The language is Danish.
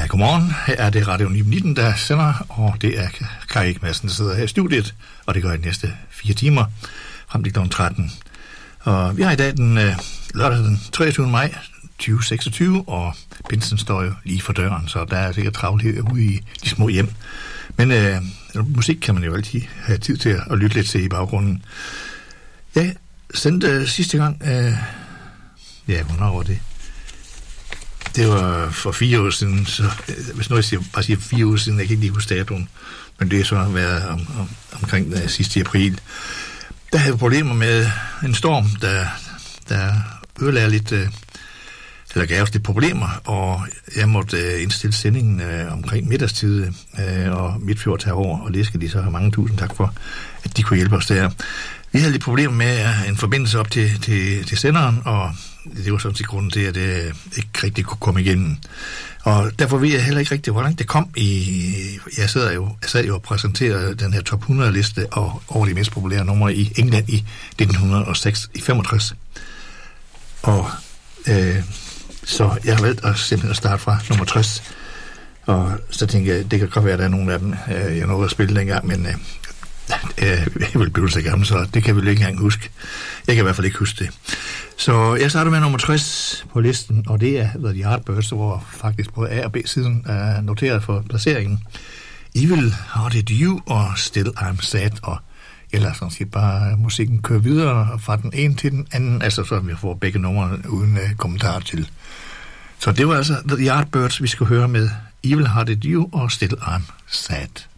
Ja, godmorgen. Her er det Radio 19, der sender, og det er Kai Madsen, der sidder her i studiet, og det gør i de næste 4 timer, frem til kl. 13. Og vi har i dag lørdag den 23. maj 2026, og pinsen står jo lige for døren, så der er sikkert travlhed ude i de små hjem. Men musik kan man jo altid have tid til at lytte lidt til i baggrunden. Jeg sendte sidste gang, hvornår var det? Det var for 4 år siden, så hvis nu jeg bare siger 4 år siden, jeg kan ikke lige huske datoen, men det er så været omkring sidste april. Der havde vi problemer med en storm, der ødelagde lidt, eller gav os lidt problemer, og jeg måtte indstille sendingen omkring middagstid, og Midtfjord tager over, og det skal de så have mange tusind tak for, at de kunne hjælpe os der. Vi havde lidt problemer med en forbindelse op til senderen, og det var sådan set grunden til, at det ikke rigtig kunne komme igennem. Og derfor ved jeg heller ikke rigtig, hvor langt det kom i... Jeg sad jo og præsenterede den her top 100-liste over de mest populære numre i England i 1965. Og så jeg har valgt at simpelthen starte fra nummer 60. Og så tænkte jeg, det kan godt være, at der er nogle af dem, jeg nåede at spille dengang, men... jeg vil blive så gammel, så det kan vi ikke engang huske. Jeg kan i hvert fald ikke huske det. Så jeg starter med nummer 60 på listen, og det er The Yardbirds, hvor faktisk både A og B-siden er noteret for placeringen. Evil Hearted You og Still I'm Sad, og ellers sådan set bare musikken kører videre fra den ene til den anden, altså så vi får begge numre uden kommentar til. Så det var altså The Yardbirds, vi skulle høre med Evil Hearted You og Still I'm Sad.